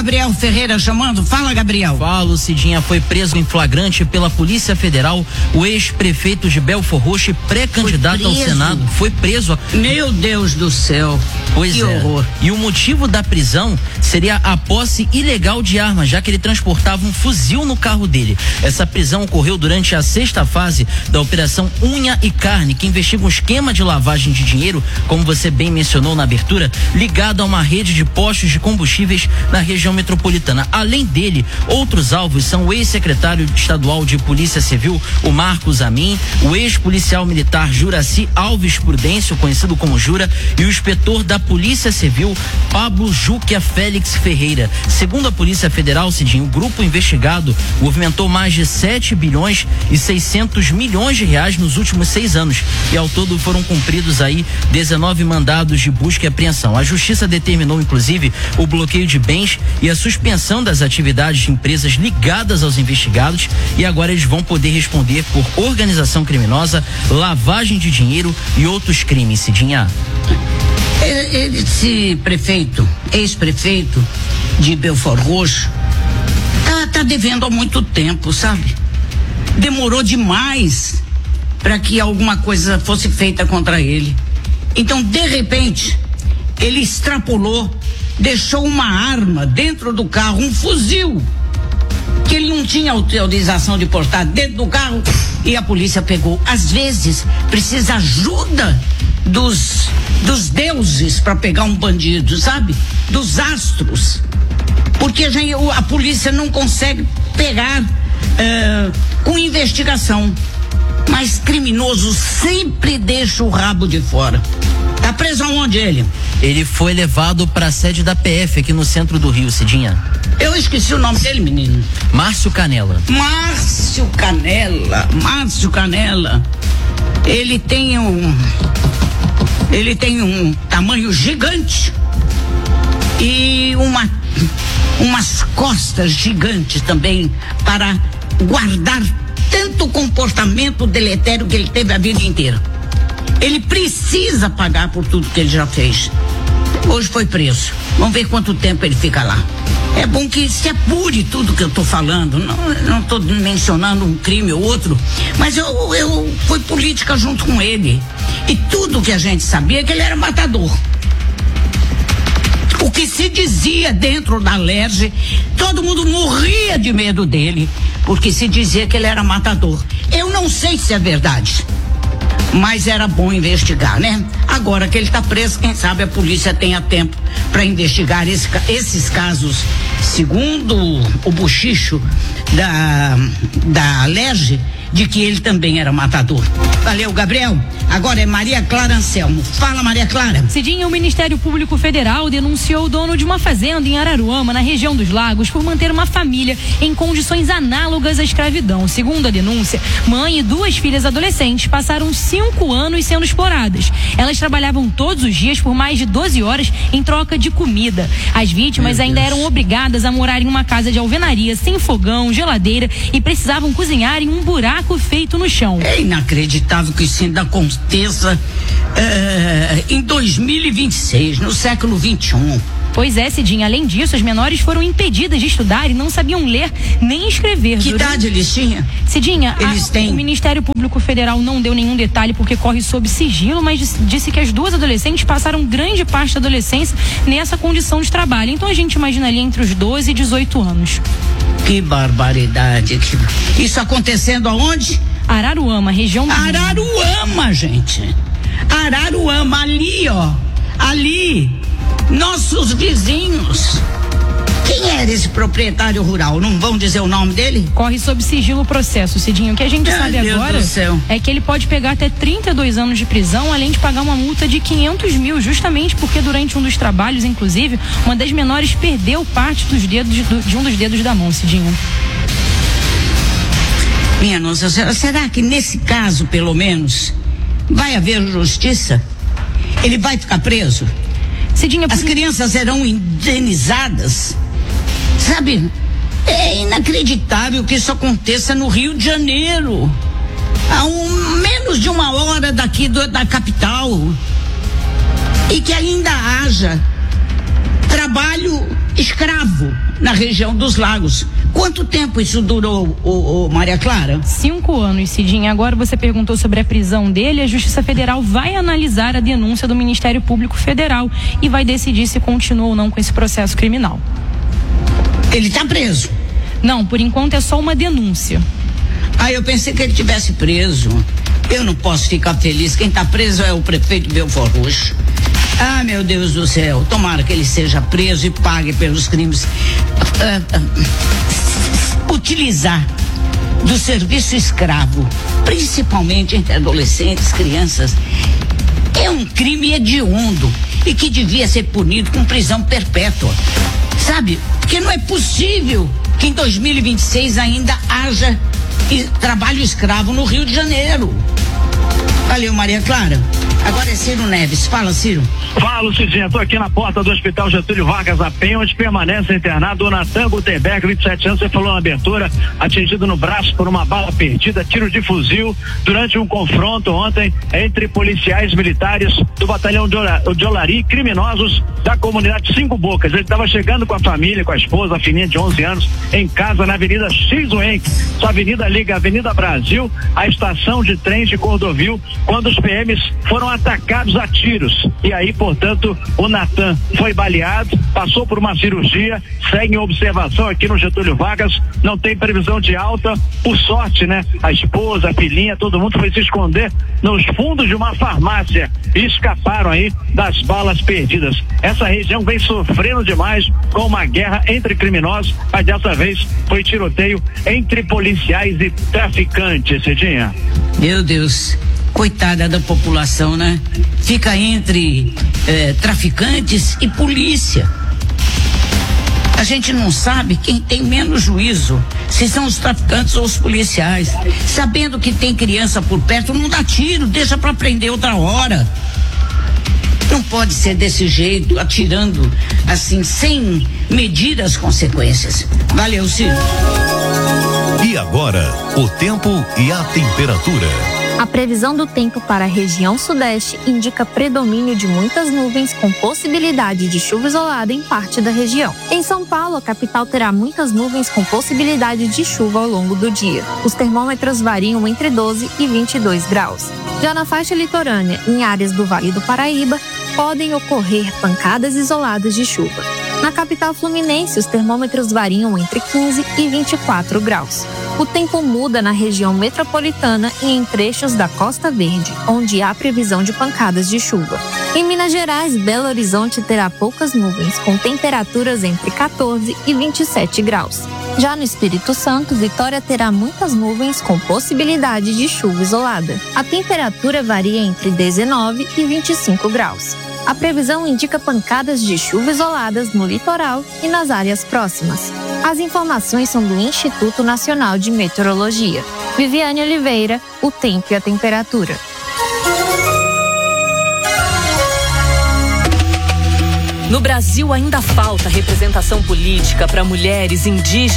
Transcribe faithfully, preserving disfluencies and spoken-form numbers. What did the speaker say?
Gabriel Ferreira chamando. Fala, Gabriel. Fala, Cidinha. Foi preso em flagrante pela Polícia Federal o ex-prefeito de Belford Roxo e pré-candidato ao Senado. Foi preso. Meu Deus do céu. Pois que é. horror. E o motivo da prisão seria a posse ilegal de armas, já que ele transportava um fuzil no carro dele. Essa prisão ocorreu durante a sexta fase da Operação Unha e Carne, que investiga um esquema de lavagem de dinheiro, como você bem mencionou na abertura, ligado a uma rede de postos de combustíveis na região metropolitana. Além dele, outros alvos são o ex-secretário estadual de Polícia Civil, o Marcos Amin, o ex-policial militar Juraci Alves Prudêncio, conhecido como Jura, e o inspetor da Polícia Civil, Pablo Júquia Félix Ferreira. Segundo a Polícia Federal, Cidinho, o grupo investigado movimentou mais de sete bilhões e seiscentos milhões de reais nos últimos seis anos. E ao todo foram cumpridos aí dezenove mandados de busca e apreensão. A Justiça determinou, inclusive, o bloqueio de bens e a suspensão das atividades de empresas ligadas aos investigados, e agora eles vão poder responder por organização criminosa, lavagem de dinheiro e outros crimes, Cidinha. Esse prefeito, ex-prefeito de Belford Roxo, tá, tá devendo há muito tempo, sabe? Demorou demais para que alguma coisa fosse feita contra ele. Então, de repente, ele extrapolou, deixou uma arma dentro do carro, um fuzil, que ele não tinha autorização de portar dentro do carro, e a polícia pegou. Às vezes, precisa ajuda dos, dos deuses para pegar um bandido, sabe? Dos astros. Porque já, a polícia não consegue pegar uh, com investigação. Mas criminoso sempre deixa o rabo de fora. Tá preso aonde ele? Ele foi levado para a sede da P F aqui no centro do Rio, Cidinha. Eu esqueci o nome dele, menino. Márcio Canela. Márcio Canela. Márcio Canela. Ele tem um. Ele tem um tamanho gigante e uma, umas costas gigantes também para guardar tanto comportamento deletério que ele teve a vida inteira. Ele precisa pagar por tudo que ele já fez. Hoje foi preso. Vamos ver quanto tempo ele fica lá. É bom que se apure tudo que eu tô falando. Não, não tô mencionando um crime ou outro, mas eu, eu fui política junto com ele. E tudo que a gente sabia é que ele era matador. O que se dizia dentro da Alerj, todo mundo morria de medo dele, porque se dizia que ele era matador. Eu não sei se é verdade, mas era bom investigar, né? Agora que ele está preso, quem sabe a polícia tenha tempo para investigar esse, esses casos. Segundo o bochicho da, da Alerj, de que ele também era matador. Valeu, Gabriel. Agora é Maria Clara Anselmo. Fala, Maria Clara. Cidinha, o Ministério Público Federal denunciou o dono de uma fazenda em Araruama, na região dos Lagos, por manter uma família em condições análogas à escravidão. Segundo a denúncia, mãe e duas filhas adolescentes passaram cinco anos sendo exploradas. Elas trabalhavam todos os dias por mais de doze horas em troca de comida. As vítimas ainda eram obrigadas a morar em uma casa de alvenaria sem fogão, geladeira, e precisavam cozinhar em um buraco feito no chão. É inacreditável que isso ainda aconteça uh, em dois mil e vinte e seis, no século vinte e um. Pois é, Cidinha. Além disso, as menores foram impedidas de estudar e não sabiam ler nem escrever. Que Durante... idade eles tinham? Cidinha, eles a, têm... o Ministério Público Federal não deu nenhum detalhe porque corre sob sigilo, mas disse, disse que as duas adolescentes passaram grande parte da adolescência nessa condição de trabalho. Então a gente imagina ali entre os doze e dezoito anos. Que barbaridade. Isso acontecendo aonde? Araruama, região do Araruama, gente. Araruama, ali, ó. Ali, nossos vizinhos. Quem era esse proprietário rural? Não vão dizer o nome dele? Corre sob sigilo o processo, Cidinho. O que a gente Ai, sabe Deus agora do céu. é que ele pode pegar até trinta e dois anos de prisão, além de pagar uma multa de quinhentos mil, justamente porque durante um dos trabalhos, inclusive, uma das menores perdeu parte dos dedos do, de um dos dedos da mão, Cidinho. Minha Nossa Senhora, será que nesse caso, pelo menos, vai haver justiça? Ele vai ficar preso? Cidinha, As por... crianças serão indenizadas? Sabe, é inacreditável que isso aconteça no Rio de Janeiro, a um, menos de uma hora daqui do, da capital, e que ainda haja trabalho trabalho escravo na região dos lagos. Quanto tempo isso durou, o, o Maria Clara? Cinco anos, Cidinha. Agora você perguntou sobre a prisão dele. A Justiça Federal vai analisar a denúncia do Ministério Público Federal e vai decidir se continua ou não com esse processo criminal. Ele está preso? Não, por enquanto é só uma denúncia. Ah, eu pensei que ele tivesse preso. Eu não posso ficar feliz. Quem está preso é o prefeito Belfort Roxo. Ah, meu Deus do céu. Tomara que ele seja preso e pague pelos crimes. Ah, ah, utilizar do serviço escravo, principalmente entre adolescentes, crianças, é um crime hediondo e que devia ser punido com prisão perpétua. Sabe? Porque não é possível que em dois mil e vinte e seis ainda haja trabalho escravo no Rio de Janeiro. Valeu, Maria Clara. Agora é Ciro Neves. Fala, Ciro. Falo, Cidinha. Estou aqui na porta do Hospital Getúlio Vargas, a Penha, onde permanece internado o Natan Gutenberg, vinte e sete anos. Você falou na abertura, atingido no braço por uma bala perdida, tiro de fuzil, durante um confronto ontem entre policiais militares do batalhão de Olari e criminosos da comunidade Cinco Bocas. Ele estava chegando com a família, com a esposa, a filhinha de onze anos, em casa na Avenida X-Wenck. Sua avenida liga a Avenida Brasil à estação de trens de Cordovil, quando os P Ms foram atacados a tiros. E aí, portanto, o Natan foi baleado, passou por uma cirurgia, segue em observação aqui no Getúlio Vargas, não tem previsão de alta, por sorte, né? A esposa, a filhinha, todo mundo foi se esconder nos fundos de uma farmácia e escaparam aí das balas perdidas. Essa região vem sofrendo demais com uma guerra entre criminosos, mas dessa vez foi tiroteio entre policiais e traficantes, Cidinha. Meu Deus. Coitada da população, né? Fica entre eh, traficantes e polícia. A gente não sabe quem tem menos juízo, se são os traficantes ou os policiais. Sabendo que tem criança por perto, não dá tiro, deixa pra prender outra hora. Não pode ser desse jeito, atirando assim, sem medir as consequências. Valeu, Ciro. E agora, o tempo e a temperatura. A previsão do tempo para a região sudeste indica predomínio de muitas nuvens com possibilidade de chuva isolada em parte da região. Em São Paulo, a capital terá muitas nuvens com possibilidade de chuva ao longo do dia. Os termômetros variam entre doze e vinte e dois graus. Já na faixa litorânea, em áreas do Vale do Paraíba, podem ocorrer pancadas isoladas de chuva. Na capital fluminense, os termômetros variam entre quinze e vinte e quatro graus. O tempo muda na região metropolitana e em trechos da Costa Verde, onde há previsão de pancadas de chuva. Em Minas Gerais, Belo Horizonte terá poucas nuvens, com temperaturas entre quatorze e vinte e sete graus. Já no Espírito Santo, Vitória terá muitas nuvens com possibilidade de chuva isolada. A temperatura varia entre dezenove e vinte e cinco graus. A previsão indica pancadas de chuva isoladas no litoral e nas áreas próximas. As informações são do Instituto Nacional de Meteorologia. Viviane Oliveira, o tempo e a temperatura. No Brasil ainda falta representação política para mulheres indígenas